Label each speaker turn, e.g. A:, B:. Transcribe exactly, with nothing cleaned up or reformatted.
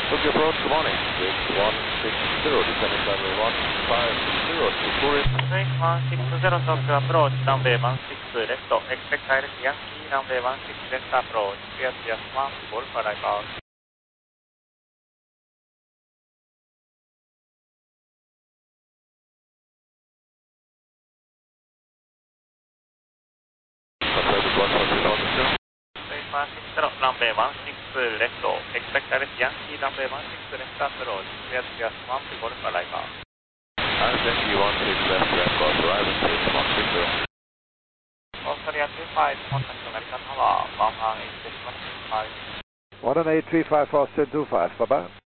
A: Boogie approach, good morning. six one six zero, descending level one five zero to Korea.
B: six one six zero, talk to approach, runway one six left, expect direct Yankee, runway one six left approach, clear just one, full for arrival. six one six zero, runway one six left, expect direct Yankee, runway one six left approach, clear just one, full for arrival.
A: And Yankee one six left, left cross, arriving six one six zero.
B: Australia two five, contact American Tower, one one eight six one two five.
C: one one eight three five, Austin two five, bye-bye.